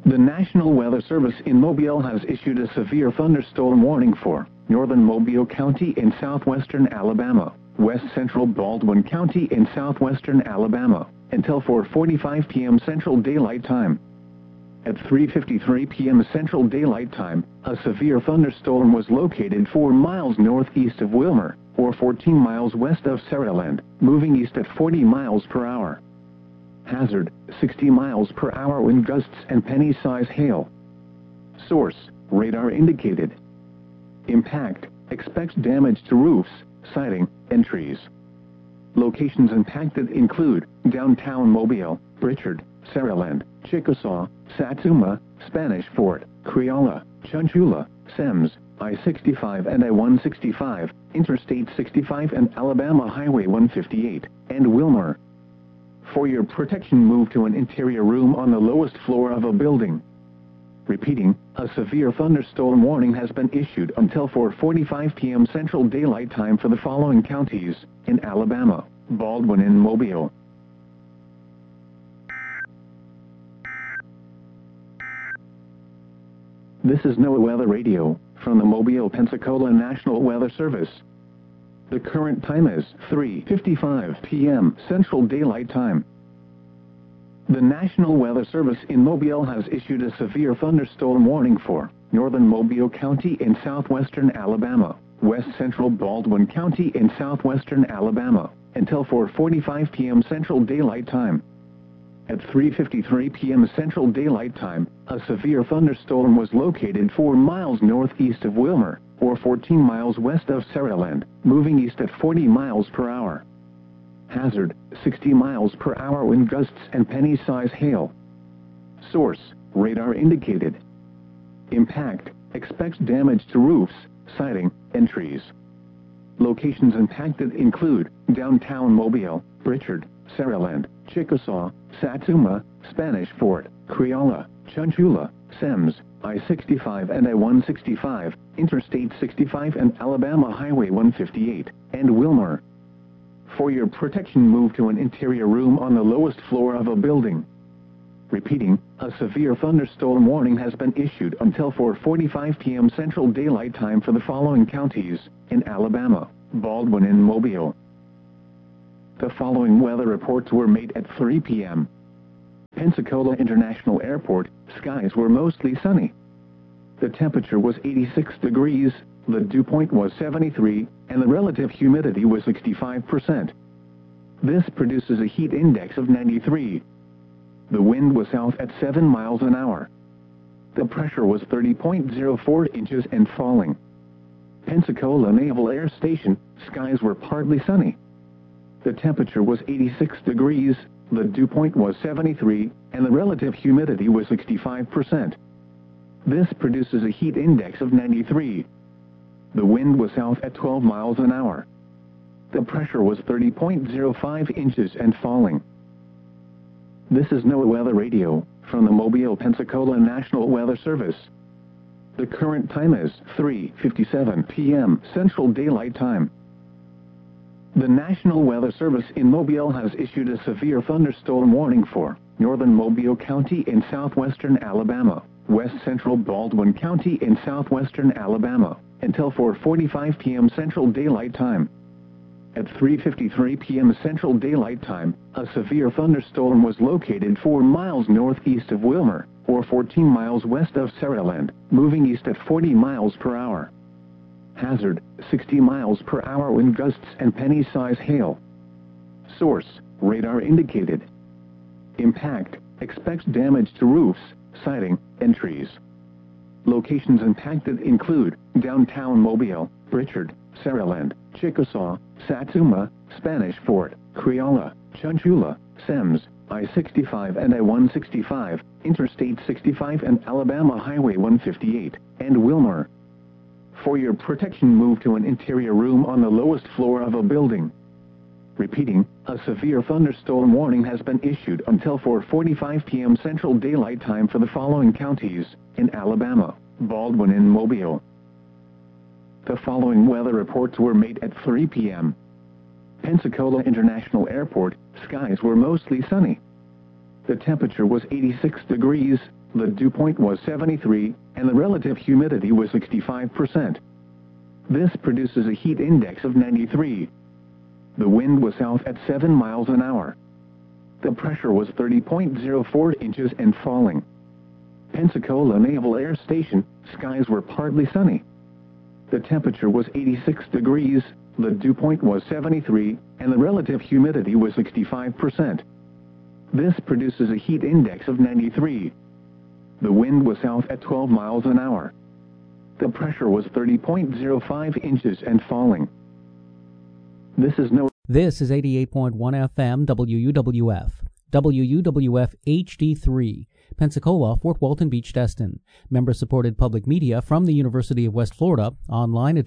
The National Weather Service in Mobile has issued a severe thunderstorm warning for northern Mobile County in southwestern Alabama, west central Baldwin County in southwestern Alabama, until 4:45 p.m. Central Daylight Time. At 3:53 p.m. Central Daylight Time, a severe thunderstorm was located 4 miles northeast of Wilmer, or 14 miles west of Saraland, moving east at 40 miles per hour. Hazard, 60 miles per hour wind gusts and penny-size hail. Source, radar indicated. Impact, expects damage to roofs, siding, and trees. Locations impacted include downtown Mobile, Pritchard, Saraland, Chickasaw, Satsuma, Spanish Fort, Creola, Chunchula, Semmes, I-65 and I-165, Interstate 65 and Alabama Highway 158, and Wilmer. For your protection, move to an interior room on the lowest floor of a building. Repeating, a severe thunderstorm warning has been issued until 4:45 p.m. Central Daylight Time for the following counties in Alabama: Baldwin and Mobile. This is NOAA Weather Radio from the Mobile, Pensacola National Weather Service. The current time is 3:55 p.m. Central Daylight Time. The National Weather Service in Mobile has issued a severe thunderstorm warning for northern Mobile County in southwestern Alabama, west central Baldwin County in southwestern Alabama, until 4:45 p.m. Central Daylight Time. At 3:53 p.m. Central Daylight Time, a severe thunderstorm was located 4 miles northeast of Wilmer, or 14 miles west of Saraland, moving east at 40 miles per hour. Hazard, 60 miles per hour wind gusts and penny-size hail. Source, radar indicated. Impact, expects damage to roofs, siding, and trees. Locations impacted include downtown Mobile, Pritchard, Saraland, Chickasaw, Satsuma, Spanish Fort, Creola, Chunchula, Semmes, I-65 and I-165, Interstate 65 and Alabama Highway 158, and Wilmer. For your protection, move to an interior room on the lowest floor of a building. Repeating, a severe thunderstorm warning has been issued until 4:45 p.m. Central Daylight Time for the following counties in Alabama: Baldwin and Mobile. The following weather reports were made at 3 p.m. Pensacola International Airport, skies were mostly sunny. The temperature was 86 degrees, the dew point was 73, and the relative humidity was 65%. This produces a heat index of 93. The wind was south at 7 miles an hour. The pressure was 30.04 inches and falling. Pensacola Naval Air Station, skies were partly sunny. The temperature was 86 degrees, the dew point was 73, and the relative humidity was 65%. This produces a heat index of 93. The wind was south at 12 miles an hour. The pressure was 30.05 inches and falling. This is NOAA Weather Radio from the Mobile, Pensacola National Weather Service. The current time is 3:57 p.m. Central Daylight Time. The National Weather Service in Mobile has issued a severe thunderstorm warning for northern Mobile County in southwestern Alabama, west central Baldwin County in southwestern Alabama, until 4:45 p.m. Central Daylight Time. At 3:53 p.m. Central Daylight Time, a severe thunderstorm was located 4 miles northeast of Wilmer, or 14 miles west of Saraland, moving east at 40 miles per hour. Hazard, 60 miles per hour wind gusts and penny-size hail. Source, radar indicated. Impact, expects damage to roofs, siding, and trees. Locations impacted include downtown Mobile, Pritchard, Saraland, Chickasaw, Satsuma, Spanish Fort, Creola, Chunchula, Semmes, I-65 and I-165, Interstate 65 and Alabama Highway 158, and Wilmer. For your protection, move to an interior room on the lowest floor of a building. Repeating, a severe thunderstorm warning has been issued until 4:45 p.m. Central Daylight Time for the following counties in Alabama: Baldwin and Mobile. The following weather reports were made at 3 p.m. Pensacola International Airport, skies were mostly sunny. The temperature was 86 degrees, the dew point was 73, and the relative humidity was 65%. This produces a heat index of 93. The wind was south at 7 miles an hour. The pressure was 30.04 inches and falling. Pensacola Naval Air Station, skies were partly sunny. The temperature was 86 degrees, the dew point was 73, and the relative humidity was 65%. This produces a heat index of 93. The wind was south at 12 miles an hour. The pressure was 30.05 inches and falling. This is 88.1 FM WUWF, WUWF HD3, Pensacola, Fort Walton Beach, Destin. Member-supported public media from the University of West Florida, online at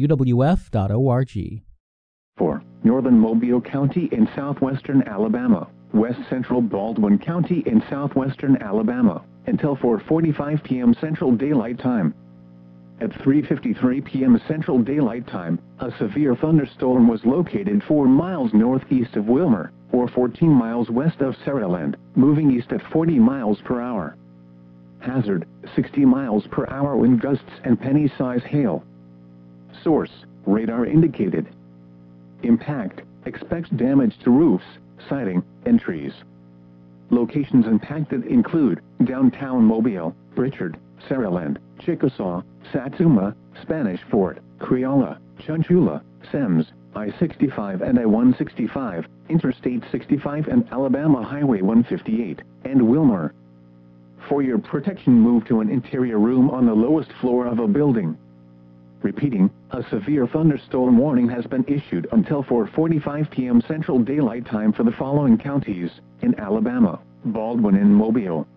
wuwf.org. For northern Mobile County in southwestern Alabama, west central Baldwin County in southwestern Alabama, until 4:45 p.m. Central Daylight Time. At 3:53 p.m. Central Daylight Time, a severe thunderstorm was located 4 miles northeast of Wilmer, or 14 miles west of Saraland, moving east at 40 miles per hour. Hazard, 60 miles per hour wind gusts and penny-size hail. Source, radar indicated. Impact, expects damage to roofs, siding, and trees. Locations impacted include downtown Mobile, Pritchard, Saraland, Chickasaw, Satsuma, Spanish Fort, Creola, Chunchula, Semmes, I-65 and I-165, Interstate 65 and Alabama Highway 158, and Wilmer. For your protection, move to an interior room on the lowest floor of a building. Repeating, a severe thunderstorm warning has been issued until 4:45 p.m. Central Daylight Time for the following counties in Alabama: Baldwin and Mobile.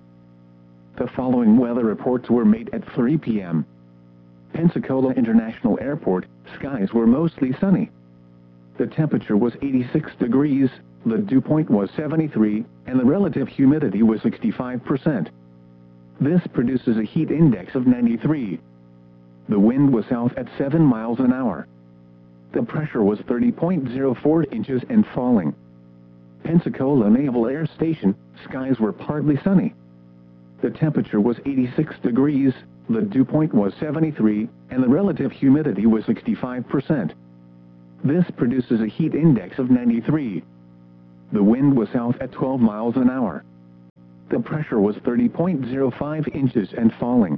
The following weather reports were made at 3 p.m. Pensacola International Airport, skies were mostly sunny. The temperature was 86 degrees, the dew point was 73, and the relative humidity was 65%. This produces a heat index of 93. The wind was south at 7 miles an hour. The pressure was 30.04 inches and falling. Pensacola Naval Air Station, skies were partly sunny. The temperature was 86 degrees, the dew point was 73, and the relative humidity was 65%. This produces a heat index of 93. The wind was south at 12 miles an hour. The pressure was 30.05 inches and falling.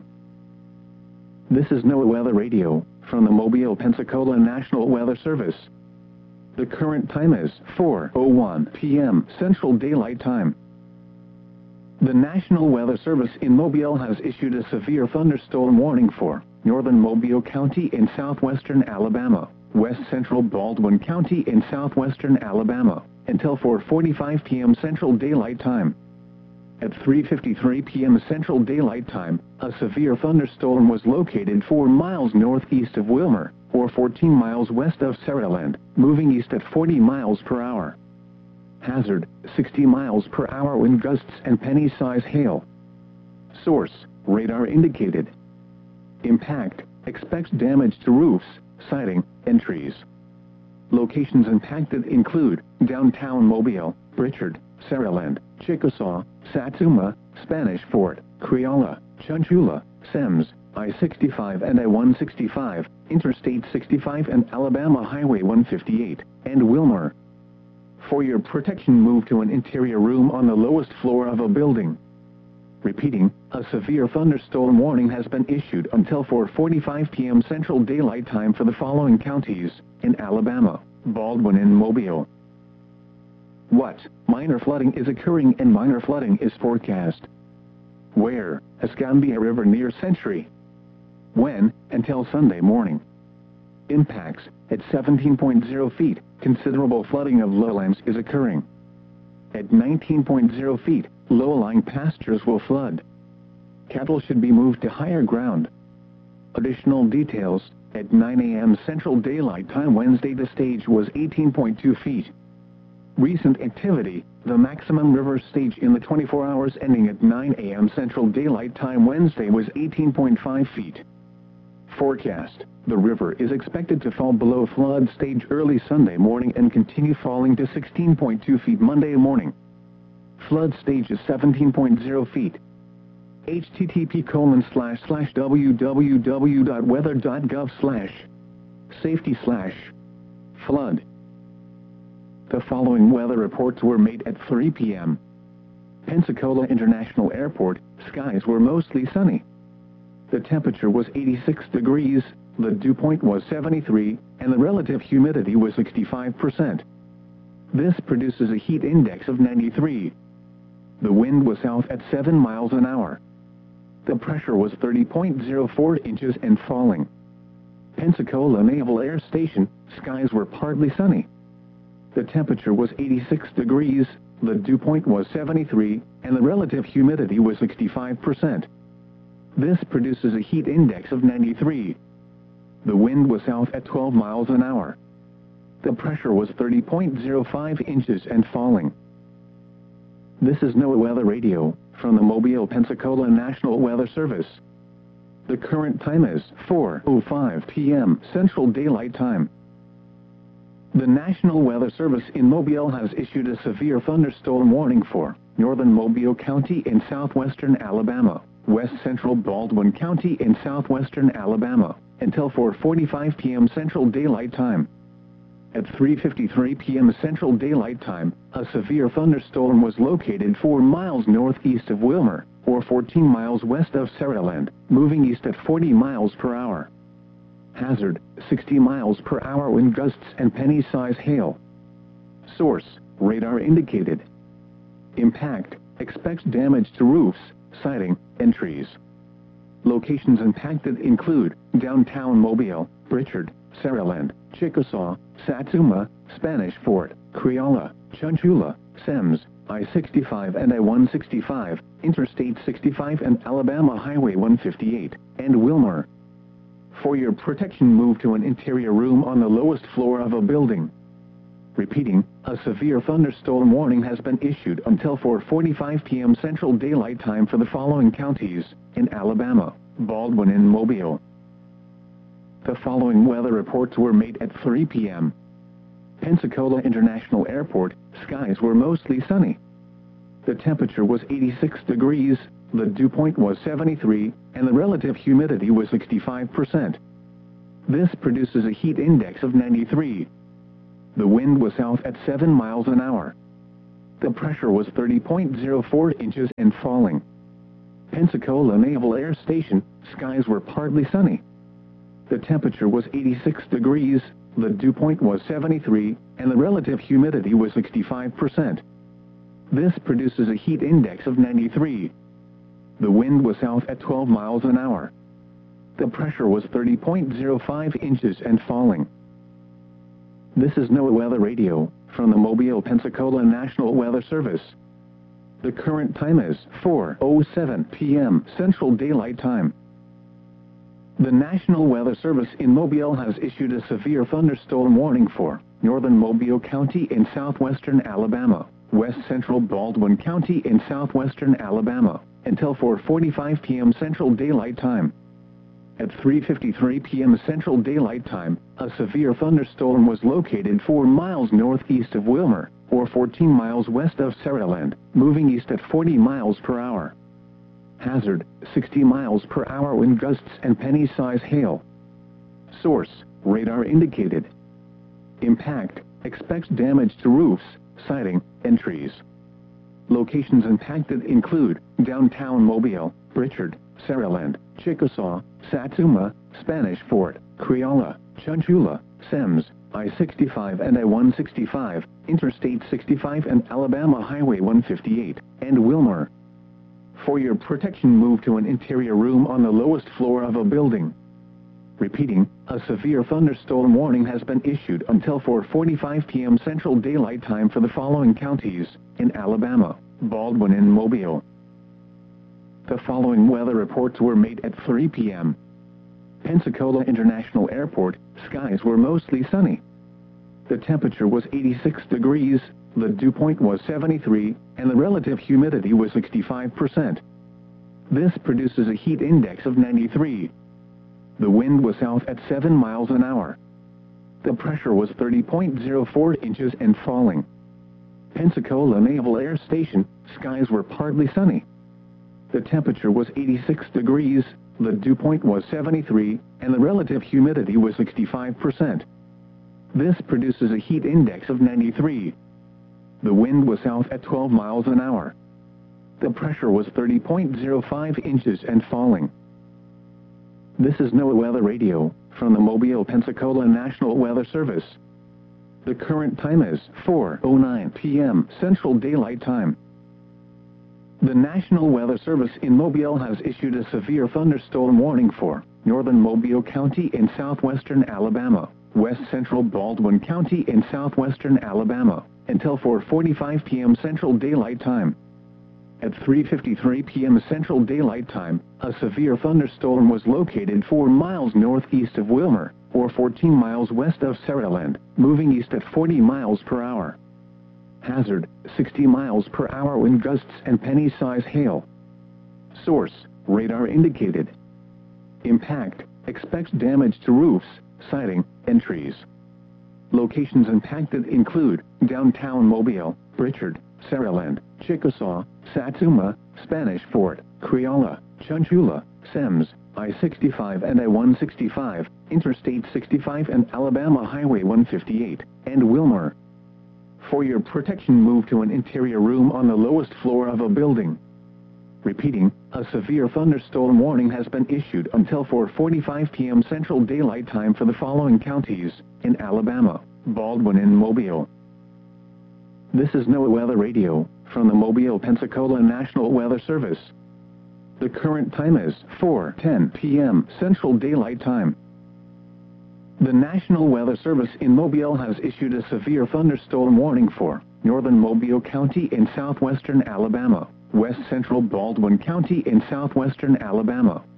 This is NOAA Weather Radio, from the Mobile, Pensacola National Weather Service. The current time is 4:01 p.m. Central Daylight Time. The National Weather Service in Mobile has issued a severe thunderstorm warning for northern Mobile County in southwestern Alabama, west central Baldwin County in southwestern Alabama, until 4:45 p.m. Central Daylight Time. At 3:53 p.m. Central Daylight Time, a severe thunderstorm was located 4 miles northeast of Wilmer, or 14 miles west of Saraland, moving east at 40 miles per hour. Hazard, 60 miles per hour wind gusts and penny-size hail. Source, radar indicated. Impact, expects damage to roofs, siding, and trees. Locations impacted include downtown Mobile, Pritchard, Saraland, Chickasaw, Satsuma, Spanish Fort, Creola, Chunchula, Semmes, I-65 and I-165, Interstate 65 and Alabama Highway 158, and Wilmer. For your protection, move to an interior room on the lowest floor of a building. Repeating, a severe thunderstorm warning has been issued until 4:45 p.m. Central Daylight Time for the following counties in Alabama: Baldwin and Mobile. What? Minor flooding is occurring and minor flooding is forecast. Where? Escambia River near Century. When? Until Sunday morning. Impacts: at 17.0 feet, considerable flooding of lowlands is occurring. At 19.0 feet, low-lying pastures will flood. Cattle should be moved to higher ground. Additional details: at 9 a.m. Central Daylight Time Wednesday, the stage was 18.2 feet. Recent activity: the maximum river stage in the 24 hours ending at 9 a.m. Central Daylight Time Wednesday was 18.5 feet. Forecast: the river is expected to fall below flood stage early Sunday morning and continue falling to 16.2 feet Monday morning. Flood stage is 17.0 feet. http://www.weather.gov/safety/flood. The following weather reports were made at 3 p.m. Pensacola International Airport, skies were mostly sunny. The temperature was 86 degrees, the dew point was 73, and the relative humidity was 65%. This produces a heat index of 93. The wind was south at 7 miles an hour. The pressure was 30.04 inches and falling. Pensacola Naval Air Station, skies were partly sunny. The temperature was 86 degrees, the dew point was 73, and the relative humidity was 65%. This produces a heat index of 93. The wind was south at 12 miles an hour. The pressure was 30.05 inches and falling. This is NOAA Weather Radio, from the Mobile, Pensacola National Weather Service. The current time is 4:05 p.m. Central Daylight Time. The National Weather Service in Mobile has issued a severe thunderstorm warning for northern Mobile County in southwestern Alabama, west central Baldwin County in southwestern Alabama, until 4:45 p.m. Central Daylight Time. At 3:53 p.m. Central Daylight Time, a severe thunderstorm was located 4 miles northeast of Wilmer, or 14 miles west of Saraland, moving east at 40 miles per hour. Hazard, 60 miles per hour wind gusts and penny-size hail. Source, radar indicated. Impact, expects damage to roofs, siding, and trees. Locations impacted include downtown Mobile, Pritchard, Saraland, Chickasaw, Satsuma, Spanish Fort, Creola, Chunchula, Semmes, I-65 and I-165, Interstate 65 and Alabama Highway 158, and Wilmer. For your protection, move to an interior room on the lowest floor of a building. Repeating, a severe thunderstorm warning has been issued until 4:45 p.m. Central Daylight Time for the following counties in Alabama: Baldwin and Mobile. The following weather reports were made at 3 p.m. Pensacola International Airport, skies were mostly sunny. The temperature was 86 degrees, the dew point was 73, and the relative humidity was 65%. This produces a heat index of 93. The wind was south at 7 miles an hour. The pressure was 30.04 inches and falling. Pensacola Naval Air Station, skies were partly sunny. The temperature was 86 degrees, the dew point was 73, and the relative humidity was 65%. This produces a heat index of 93. The wind was south at 12 miles an hour. The pressure was 30.05 inches and falling. This is NOAA Weather Radio, from the Mobile, Pensacola National Weather Service. The current time is 4:07 p.m. Central Daylight Time. The National Weather Service in Mobile has issued a severe thunderstorm warning for northern Mobile County in southwestern Alabama, west central Baldwin County in southwestern Alabama, until 4:45 p.m. Central Daylight Time. At 3:53 p.m. Central Daylight Time, a severe thunderstorm was located 4 miles northeast of Wilmer, or 14 miles west of Saraland, moving east at 40 miles per hour. Hazard, 60 miles per hour wind gusts and penny-size hail. Source, radar indicated. Impact, expects damage to roofs, siding, and trees. Locations impacted include downtown Mobile, Pritchard, Saraland, Chickasaw, Satsuma, Spanish Fort, Creola, Chunchula, Semmes, I-65 and I-165, Interstate 65 and Alabama Highway 158, and Wilmer. For your protection, move to an interior room on the lowest floor of a building. Repeating, a severe thunderstorm warning has been issued until 4:45 p.m. Central Daylight Time for the following counties in Alabama: Baldwin and Mobile. The following weather reports were made at 3 p.m. Pensacola International Airport, skies were mostly sunny. The temperature was 86 degrees, the dew point was 73, and the relative humidity was 65%. This produces a heat index of 93. The wind was south at 7 miles an hour. The pressure was 30.04 inches and falling. Pensacola Naval Air Station, skies were partly sunny. The temperature was 86 degrees, the dew point was 73, and the relative humidity was 65%. This produces a heat index of 93. The wind was south at 12 miles an hour. The pressure was 30.05 inches and falling. This is NOAA Weather Radio, from the Mobile, Pensacola National Weather Service. The current time is 4:09 p.m. Central Daylight Time. The National Weather Service in Mobile has issued a severe thunderstorm warning for northern Mobile County in southwestern Alabama, west central Baldwin County in southwestern Alabama, until 4:45 p.m. Central Daylight Time. At 3:53 p.m. Central Daylight Time, a severe thunderstorm was located 4 miles northeast of Wilmer, or 14 miles west of Saraland, moving east at 40 miles per hour. Hazard, 60 miles per hour wind gusts and penny-size hail. Source, radar indicated. Impact, expects damage to roofs, siding, and trees. Locations impacted include downtown Mobile, Pritchard, Saraland, Chickasaw, Satsuma, Spanish Fort, Creola, Chunchula, Semmes, I-65 and I-165, Interstate 65 and Alabama Highway 158, and Wilmer. For your protection, move to an interior room on the lowest floor of a building. Repeating, a severe thunderstorm warning has been issued until 4:45 p.m. Central Daylight Time for the following counties in Alabama: Baldwin and Mobile. This is NOAA Weather Radio, from the Mobile, Pensacola National Weather Service. The current time is 4:10 p.m. Central Daylight Time. The National Weather Service in Mobile has issued a severe thunderstorm warning for northern Mobile County in southwestern Alabama, west central Baldwin County in southwestern Alabama,